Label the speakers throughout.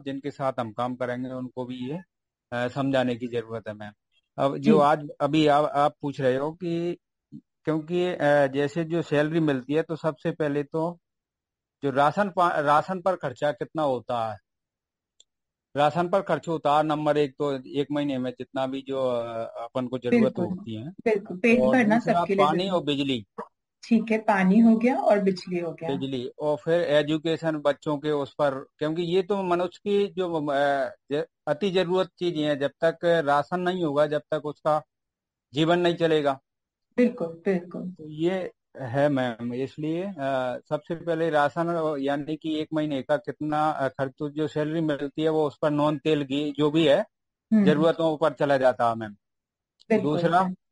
Speaker 1: जिनके साथ हम काम करेंगे उनको भी ये समझाने की जरूरत है मैम। अब जो
Speaker 2: जी
Speaker 1: आज अभी आप पूछ रहे हो कि क्योंकि जैसे जो सैलरी मिलती है तो सबसे पहले तो जो राशन पर खर्चा कितना होता है, राशन पर खर्च होता है नंबर एक, तो एक महीने में जितना भी जो अपन को जरूरत
Speaker 2: बिल्कुल।
Speaker 1: होती है।
Speaker 2: बिल्कुल पेट
Speaker 1: और
Speaker 2: भरना
Speaker 1: दूसरा
Speaker 2: सबके लिए
Speaker 1: पानी
Speaker 2: जरूरी।
Speaker 1: और बिजली।
Speaker 2: ठीक है, पानी हो गया और बिजली हो गया।
Speaker 1: बिजली और फिर एजुकेशन बच्चों के उस पर, क्योंकि ये तो मनुष्य की जो अति जरूरत चीज है। जब तक राशन नहीं होगा जब तक उसका जीवन नहीं चलेगा।
Speaker 2: बिल्कुल बिल्कुल।
Speaker 1: तो ये है मैम, इसलिए सबसे पहले राशन यानी कि एक महीने का कितना खर्च, तो जो सैलरी मिलती है वो उस पर नॉन तेल घी जो भी है
Speaker 2: हम्म।
Speaker 1: जरूरतों पर चला जाता है मैम।
Speaker 2: बिल्कुल
Speaker 1: दूसरा
Speaker 2: बिल्कुल।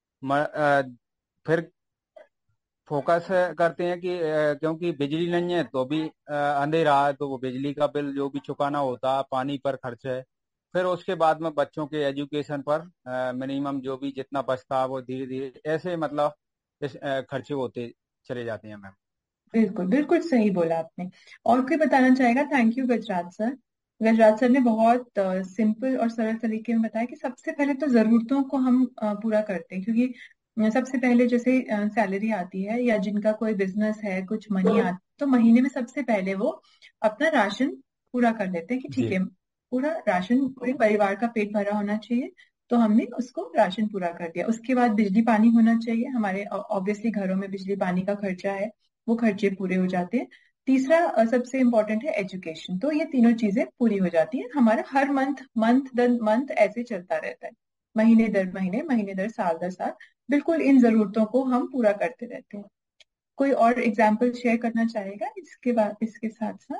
Speaker 1: फिर फोकस करते हैं कि क्योंकि बिजली नहीं है तो भी अंधेरा है, तो वो बिजली का बिल जो भी चुकाना होता है, पानी पर खर्च है। फिर उसके बाद में बच्चों के एजुकेशन पर मिनिमम जो भी जितना बचता है वो धीरे धीरे ऐसे मतलब खर्चे होते चले जाते हैं मैम।
Speaker 2: बिल्कुल बिल्कुल सही बोला आपने। और कोई बताना चाहेगा? Thank you Gajraj sir. Gajraj sir ने बहुत सिंपल और सरल तरीके में बताया कि सबसे पहले तो जरूरतों को हम पूरा करते हैं, क्योंकि सबसे पहले जैसे सैलरी आती है या जिनका कोई बिजनेस है, कुछ मनी आती तो महीने में सबसे पहले वो अपना राशन पूरा कर लेते हैं कि ठीक
Speaker 1: जी
Speaker 2: है, पूरा राशन पूरे परिवार का पेट भरा होना चाहिए। तो हमने उसको राशन पूरा कर दिया। उसके बाद बिजली पानी होना चाहिए, हमारे ऑब्वियसली घरों में बिजली पानी का खर्चा है, वो खर्चे पूरे हो जाते हैं। तीसरा सबसे इम्पोर्टेंट है एजुकेशन। तो ये तीनों चीजें पूरी हो जाती हैं, हमारा हर मंथ मंथ दर मंथ ऐसे चलता रहता है, महीने दर महीने, महीने दर साल दर साल। बिल्कुल इन जरूरतों को हम पूरा करते रहते हैं। कोई और एग्जाम्पल शेयर करना चाहेगा इसके बाद, इसके साथ साथ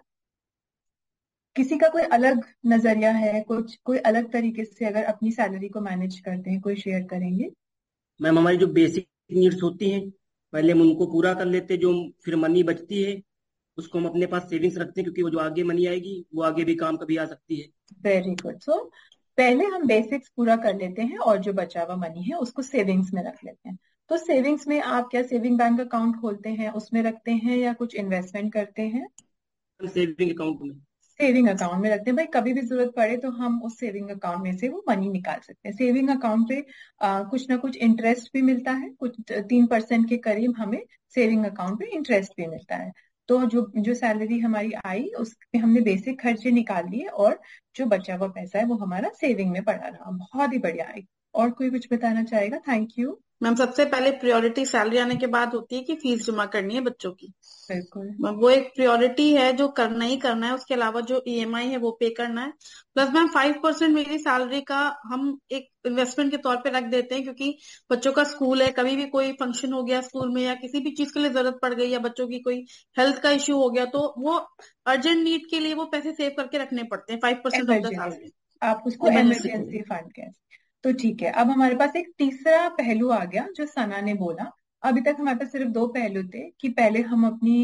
Speaker 2: किसी का कोई अलग नजरिया है, कुछ कोई अलग तरीके से अगर अपनी सैलरी को मैनेज करते हैं, कोई शेयर करेंगे?
Speaker 3: मैम हमारी जो बेसिक नीड्स होती हैं पहले हम उनको पूरा कर लेते हैं, जो फिर मनी बचती है उसको हम अपने पास सेविंग्स रखते हैं, क्योंकि वो जो आगे मनी आएगी वो आगे भी काम कभी आ सकती है।
Speaker 2: Very good. सो पहले हम बेसिक्स पूरा कर लेते हैं और जो बचा हुआ मनी है उसको सेविंग्स में रख लेते हैं। तो सेविंग्स में आप क्या सेविंग बैंक अकाउंट खोलते हैं, उसमें रखते हैं, या कुछ इन्वेस्टमेंट करते हैं?
Speaker 3: हम सेविंग अकाउंट में।
Speaker 2: सेविंग अकाउंट में रखते हैं भाई, कभी भी जरूरत पड़े तो हम उस सेविंग अकाउंट में से वो मनी निकाल सकते हैं। सेविंग अकाउंट पे कुछ ना कुछ इंटरेस्ट भी मिलता है, कुछ 3% के करीब हमें सेविंग अकाउंट पे इंटरेस्ट भी मिलता है। तो जो जो सैलरी हमारी आई उसमें हमने बेसिक खर्चे निकाल लिए, और जो बचा हुआ पैसा है वो हमारा सेविंग में पड़ा रहा। बहुत ही बढ़िया है। और कोई कुछ बताना चाहेगा? Thank you.
Speaker 4: मैम सबसे पहले प्रायोरिटी सैलरी आने के बाद होती है कि फीस जमा करनी है बच्चों की।
Speaker 2: बिल्कुल।
Speaker 4: वो एक प्रायोरिटी है जो करना ही करना है, उसके अलावा जो ईएमआई है वो पे करना है। प्लस मैम 5% मेरी सैलरी का हम एक इन्वेस्टमेंट के तौर पे रख देते हैं, क्योंकि बच्चों का स्कूल है, कभी भी कोई फंक्शन हो गया स्कूल में या किसी भी चीज के लिए जरूरत पड़ गई या बच्चों की कोई हेल्थ का इश्यू हो गया, तो वो अर्जेंट नीड के लिए वो पैसे सेव करके रखने पड़ते हैं, 5% ऑफ द
Speaker 2: इमरजेंसी,
Speaker 4: सैलरी।
Speaker 2: आप उसको
Speaker 4: इमरजेंसी के लिए।
Speaker 2: इमरजेंसी फंड कह। तो ठीक है, अब हमारे पास एक तीसरा पहलू आ गया जो सना ने बोला। अभी तक हमारे पास सिर्फ दो पहलू थे कि पहले हम अपनी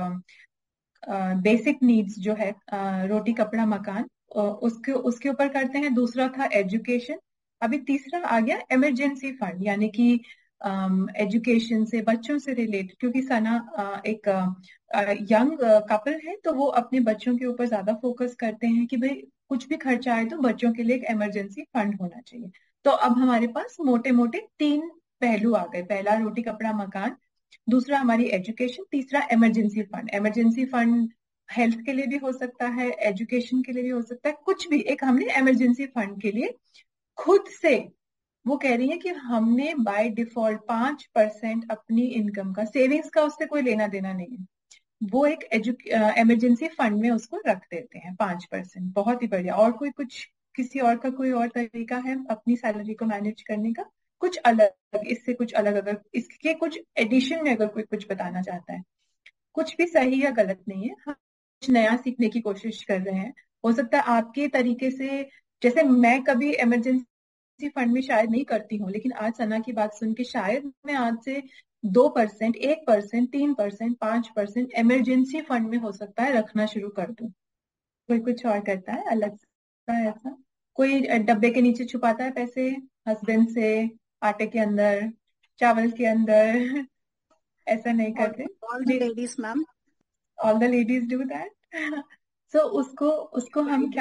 Speaker 2: बेसिक नीड्स जो है, रोटी कपड़ा मकान, उसके उसके ऊपर करते हैं। दूसरा था एजुकेशन। अभी तीसरा आ गया इमरजेंसी फंड, यानी कि एजुकेशन से, बच्चों से रिलेटेड, क्योंकि सना एक यंग कपल है, तो वो अपने बच्चों के ऊपर ज्यादा फोकस करते हैं कि भाई कुछ भी खर्चा आए तो बच्चों के लिए एक इमरजेंसी फंड होना चाहिए। तो अब हमारे पास मोटे मोटे तीन पहलू आ गए। पहला रोटी कपड़ा मकान, दूसरा हमारी एजुकेशन, तीसरा emergency fund. Emergency fund health के लिए भी हो सकता है, एजुकेशन के लिए भी हो सकता है, कुछ भी एक हमने इमरजेंसी फंड के लिए खुद से, वो कह रही है कि हमने बाय डिफॉल्ट 5% अपनी इनकम का, सेविंग्स का उससे कोई लेना देना नहीं है, वो एक इमरजेंसी फंड में उसको रख देते हैं 5%। बहुत ही बढ़िया। और कोई कुछ, किसी और का कोई और तरीका है अपनी सैलरी को मैनेज करने का, कुछ अलग, इससे कुछ अलग, अगर इसके कुछ एडिशन में अगर कोई कुछ बताना चाहता है? कुछ भी सही या गलत नहीं है, हम कुछ नया सीखने की कोशिश कर रहे हैं। हो सकता है आपके तरीके से, जैसे मैं कभी इमरजेंसी फंड में शायद नहीं करती हूँ, लेकिन आज सना की बात सुन के शायद मैं आज से 2%, 1%, 3%, 5% इमरजेंसी फंड में हो सकता है रखना शुरू कर दूं। कोई कुछ और करता है अलग सा ऐसा? कोई डब्बे के नीचे छुपाता है पैसे, हस्बैंड से, आटे के अंदर, चावल के अंदर? ऐसा नहीं
Speaker 4: ऑल
Speaker 2: करते?
Speaker 4: All the ladies ma'am.
Speaker 2: All the ladies do that. सो उसको उसको हम क्या